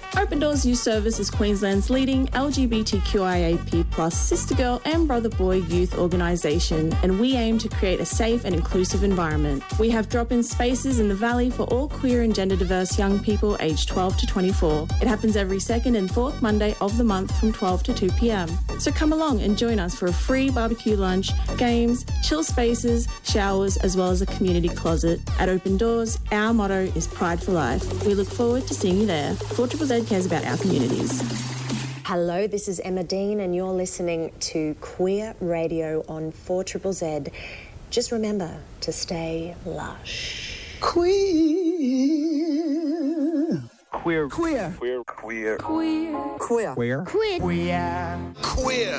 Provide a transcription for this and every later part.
Open Doors Youth Service is Queensland's leading LGBTQIAP+ sister girl and brother boy youth organisation, and we aim to create a safe and inclusive environment. We have drop-in spaces in the Valley for all queer and gender diverse young people aged 12 to 24. It happens every second and fourth Monday of the month from 12 to 2 p.m. So come along and join us for a free barbecue lunch, games, chill spaces, showers, as well as a community closet. At Open Doors, our motto is Pride for Life. We look forward to seeing you there. 4ZZZ cares about our communities. Hello, this is Emma Dean and you're listening to Queer Radio on 4ZZZ. Just remember to stay lush. Queer. Queer. Queer. Queer. Queer. Queer. Queer. Queer. Queer. Queer.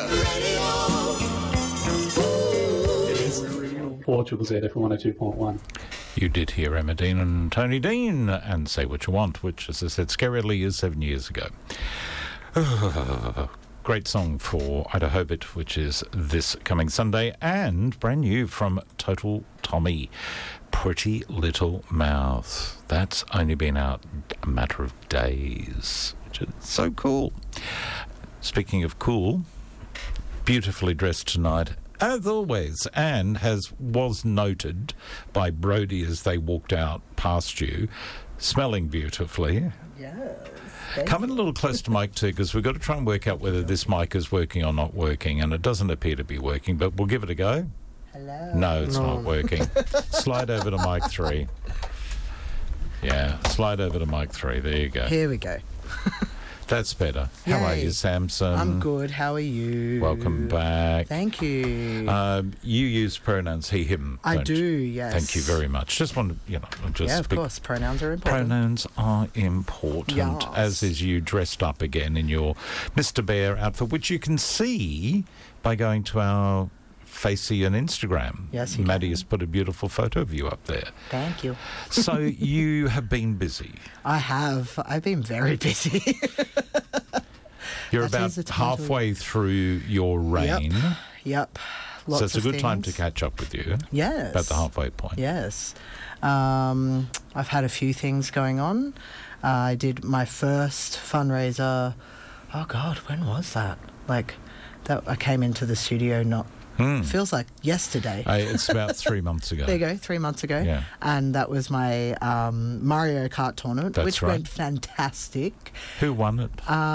It is 4ZZZ FM 102.1. You did hear Emma Dean and Tony Dean and Say What You Want, which, as I said, scarily is 7 years ago. Great song for Ida Hobart, which is this coming Sunday, and brand new from Total Tommy, Pretty Little Mouth. That's only been out a matter of days, which is so cool. Speaking of cool, beautifully dressed tonight, as always, and was noted by Brody as they walked out past you, smelling beautifully. Yes. Coming a little close to mic too, because we've got to try and work out whether this mic is working or not working, and it doesn't appear to be working, but we'll give it a go. Hello. No, it's not working. Slide over to mic 3. Yeah, slide over to mic 3. There you go. Here we go. That's better. How are Yay. you, Samson? I'm good. How are you? Welcome back. Thank you. You use pronouns he, him. I don't do, you? yes. Thank you very much. Just wanted, Yeah, of course. Pronouns are important. Pronouns are important, Yes. as is you dressed up again in your Mr. Bear outfit, which you can see by going to our Facey and Instagram. Yes, you Maddie can. has put a beautiful photo of you up there. Thank you. So you have been busy. I have. I've been very busy. You're That about is the time to- halfway through your reign. Yep. So Lots it's a of good time to things. catch up with you. Yes. About the halfway point. Yes. I've had a few things going on. I did my first fundraiser. Oh, God, when was that? I came into the studio feels like yesterday. It's about 3 months ago. There you go, 3 months ago. Yeah. And that was my Mario Kart tournament, That's which right. went fantastic. Who won it?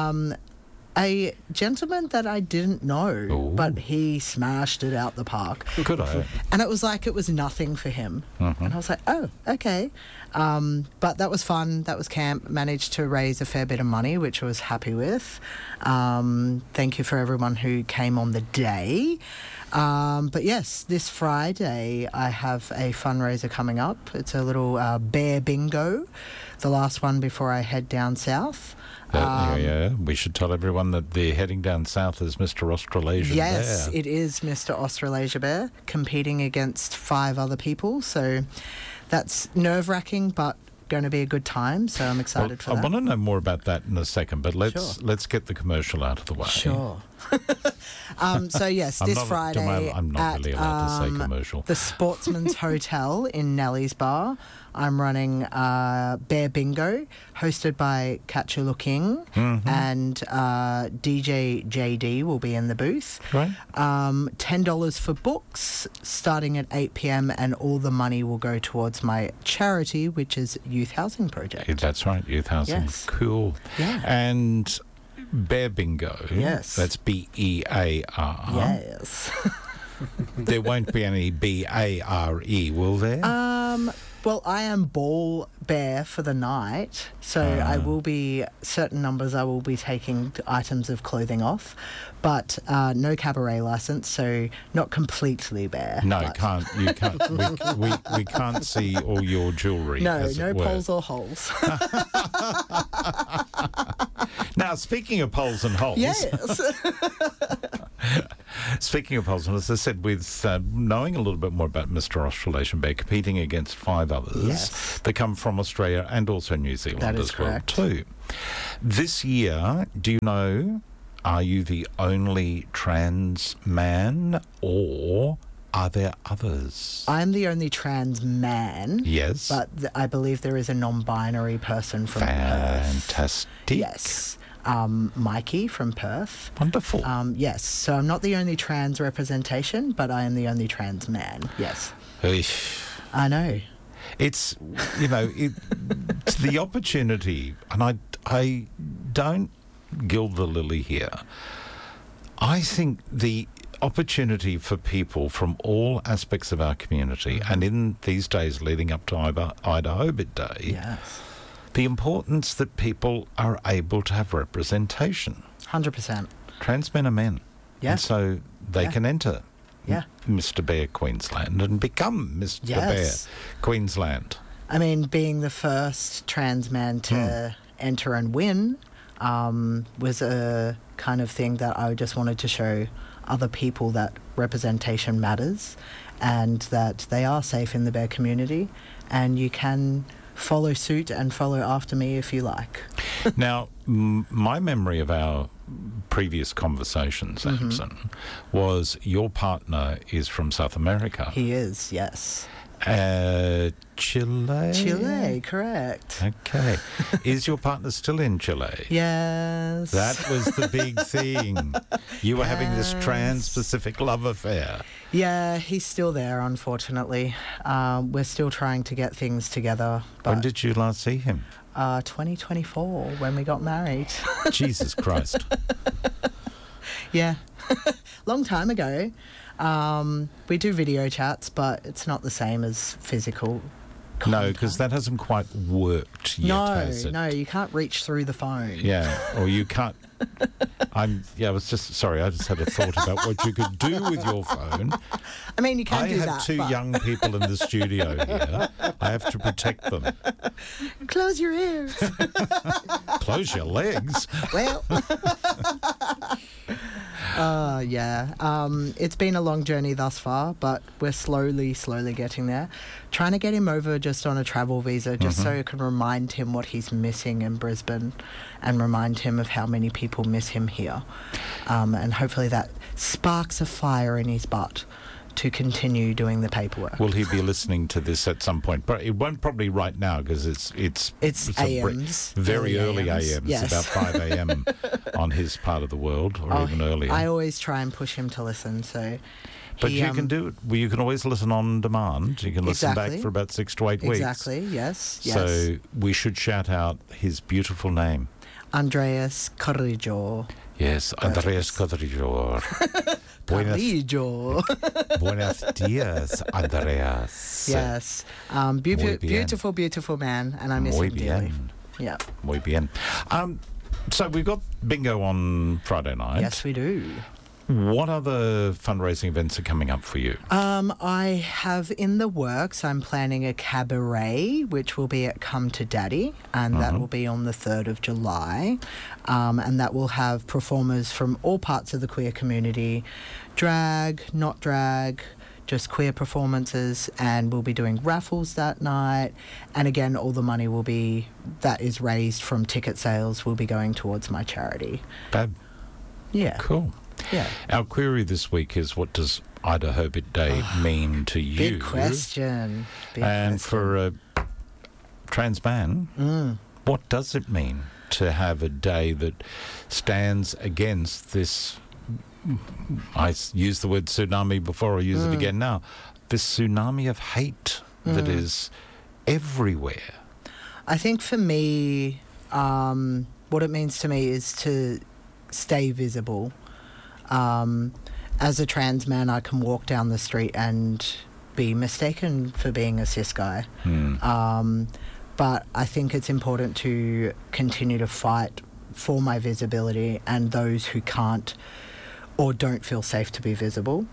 A gentleman that I didn't know, Ooh. but he smashed it out the park. Good eye. And it was like it was nothing for him. Mhm. And I was like, oh, okay. But that was fun. That was camp. Managed to raise a fair bit of money, which I was happy with. Thank you for everyone who came on the day. But yes, this Friday I have a fundraiser coming up. It's a little bear bingo, the last one before I head down south. Yeah. We should tell everyone that they're heading down south as Mr. Australasian Yes, Bear. it is Mr. Australasia Bear competing against 5 other people. So that's nerve-wracking, but going to be a good time. So I'm excited for I that. want to know more about that in a second, but let's get the commercial out of the way. Sure. So yes, I'm this not- Friday I'm not at really allowed to say commercial. the Sportsman's Hotel in Nellie's Bar, I'm running Bear Bingo, hosted by Katchula King, Mm-hmm. and DJ JD will be in the booth. Right. $10 for books, starting at 8 p.m, and all the money will go towards my charity, which is Youth Housing Project. That's right, youth housing. Yes. Cool. Yeah. And Bear Bingo. Yes. That's B-E-A-R. Yes. There won't be any B-A-R-E, will there? Well, I am ball bear for the night, so I will be, certain numbers I will be taking items of clothing off, but no cabaret license, so not completely bear. No, but- you can't. We can't see all your jewellery. No, as no it were. poles or holes. Now, speaking of poles and holes. Yes. Speaking of poles, and as I said, with knowing a little bit more about Mr. Australasian Bear, competing against 5 others Yes. that come from Australia and also New Zealand That is as well correct. too. This year, do you know, are you the only trans man or are there others? I'm the only trans man. Yes. But I believe there is a non-binary person from Perth. Fantastic. Yes. Mikey from Perth. Wonderful. Yes. So I'm not the only trans representation, but I am the only trans man. Yes. Eesh. I know. It's, it's the opportunity, and I don't gild the lily here. I think the opportunity for people from all aspects of our community, and in these days leading up to Ida Obit Day, Yes. the importance that people are able to have representation. 100%. Trans men are men. Yeah. And so they Yeah. can enter Yeah. Mr. Bear Queensland and become Mr. Yes. Bear Queensland. I mean, being the first trans man to enter and win was a kind of thing that I just wanted to show other people that representation matters and that they are safe in the bear community, and you can follow suit and follow after me if you like. Now, my memory of our previous conversations, Samson, was your partner is from South America. He is, yes. Chile? Chile, correct. Okay. Is your partner still in Chile? Yes. That was the big thing. You were having this trans-Pacific love affair. Yeah, he's still there, unfortunately. We're still trying to get things together. But, When did you last see him? 2024, when we got married. Jesus Christ. Yeah. Long time ago. We do video chats, but it's not the same as physical contact. No, because that hasn't quite worked yet, has it? No, you can't reach through the phone. Yeah, or you can't. I was just sorry. I just had a thought about what you could do with your phone. I mean, you can I do that. have two but young people in the studio here. I have to protect them. Close your ears. Close your legs. Well. Yeah. It's been a long journey thus far, but we're slowly getting there. Trying to get him over just on a travel visa, just so I can remind him what he's missing in Brisbane and remind him of how many people miss him here. And hopefully that sparks a fire in his butt to continue doing the paperwork. Will he be listening to this at some point? But it won't probably right now because it's AMs. very early AMs, yes. about 5 a.m. on his part of the world, or even earlier. I always try and push him to listen, so... But you can do it. Well, you can always listen on demand. You can listen back for about 6 to 8 weeks. Exactly, yes. So we should shout out his beautiful name. Andreas Corrijo. Yes, Andreas Corrijo. Corrijo. Buenos dias, Andreas. Yes. Muy bien. Beautiful, beautiful man, and I miss Muy him dearly. bien. Yeah. Muy bien. So we've got bingo on Friday night. Yes, we do. What other fundraising events are coming up for you? I have in the works, I'm planning a cabaret, which will be at Come to Daddy, and that will be on the 3rd of July. And that will have performers from all parts of the queer community, drag, not drag, just queer performances, and we'll be doing raffles that night. And again, all the money that is raised from ticket sales will be going towards my charity. Fab. Yeah. Cool. Yeah. Our query this week is, what does Ida Herbert Day mean to you? Big question. And for a trans man, what does it mean to have a day that stands against this? I used the word tsunami before, I use it again now. This tsunami of hate that is everywhere. I think for me, what it means to me is to stay visible. As a trans man, I can walk down the street and be mistaken for being a cis guy. But I think it's important to continue to fight for my visibility and those who can't or don't feel safe to be visible.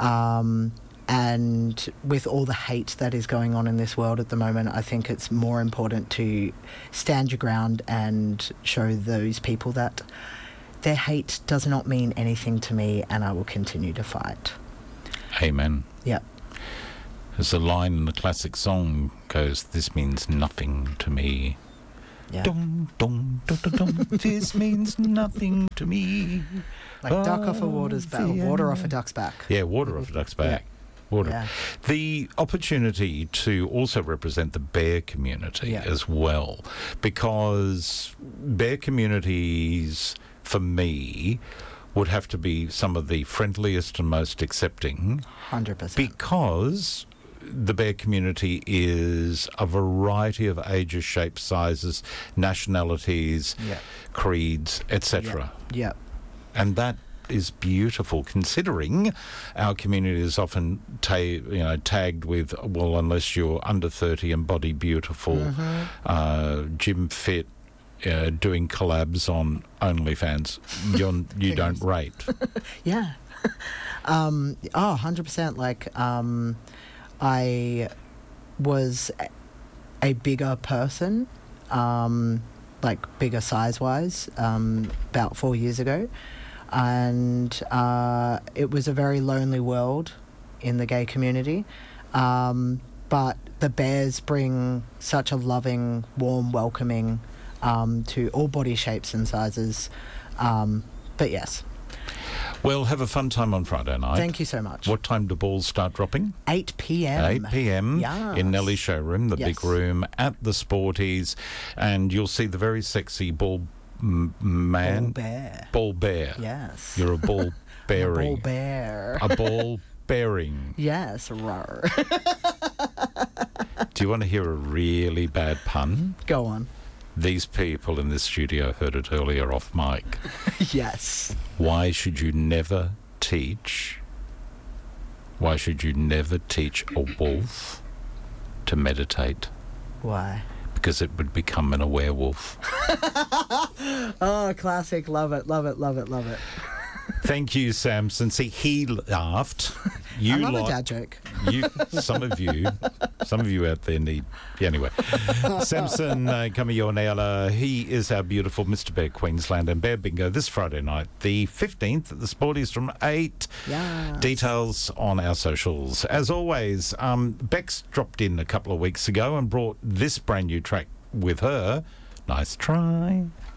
And with all the hate that is going on in this world at the moment, I think it's more important to stand your ground and show those people that their hate does not mean anything to me, and I will continue to fight. Amen. Yep. As a line in the classic song goes, this means nothing to me. Yeah. Dum, dum, dum, dum, dum. This means nothing to me. Like duck off a water off a duck's back. Yeah, water off a duck's back. Would Yeah. the opportunity to also represent the bear community Yeah. as well, because bear communities, for me, would have to be some of the friendliest and most accepting, 100%. because the bear community is a variety of ages, shapes, sizes, nationalities, Yeah. creeds, etc. Yeah. And that is beautiful, considering our community is often tagged with, well, unless you're under 30 and body beautiful, gym fit, doing collabs on OnlyFans, you don't rate. Yeah. 100%. Like, I was a bigger person, like bigger size-wise, about 4 years ago. And it was a very lonely world in the gay community. But the bears bring such a loving, warm, welcoming to all body shapes and sizes. But yes, Well, have a fun time on Friday night. thank you so much. What time do balls start dropping? 8 p.m. 8 p.m. Yes. in Nellie's showroom, the big Yes. room at the Sporties, and you'll see the very sexy ball man. Ball bear. Ball bear. Yes. You're a ball bearing. Ball bear. A ball bearing. Yes, roar. Do you want to hear a really bad pun? Go on. These people in this studio heard it earlier off mic. Yes. Why should you never teach a wolf to meditate? Why? Because it would become a werewolf. Oh, classic. Love it, love it, love it, love it. Thank you, Samson. See, he laughed. You I love a lot- dad joke. some of you out there need. Anyway, Samson Kamiyoneala, he is our beautiful Mr. Bear Queensland and Bear Bingo this Friday night, the 15th at the Sporties from 8. Yes. Details on our socials. As always, Bex dropped in a couple of weeks ago and brought this brand new track with her. Nice try.